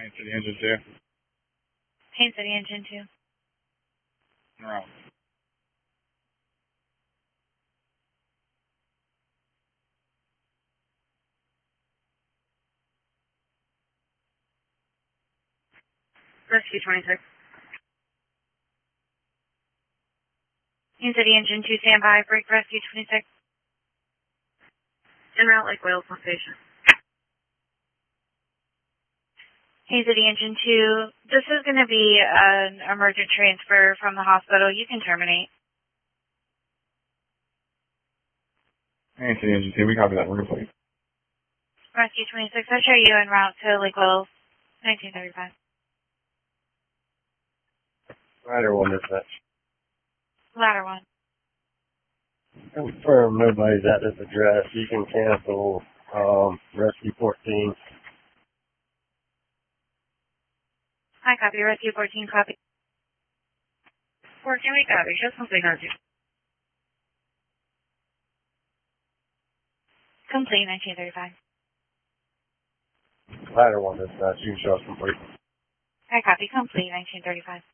Main City Engine 2. Main City Engine 2. Route. Rescue 26. Main City Engine 2, stand by. Break Rescue 26. En route, Lake Wales, on station. Main City Engine 2, this is going to be an emergent transfer from the hospital. You can terminate. Main City Engine 2, we copy that. We're complete. Rescue 26, I show you en route to Lake Wales, 1935. Ladder 1 dispatch. Ladder 1. Confirm nobody's at this address. You can cancel Rescue 14. Hi, copy. Rescue 14, copy. 14, we copy. Show something on you. Complete, 1935. Ladder 1 dispatch. You can show us complete. Hi, copy. Complete, 1935.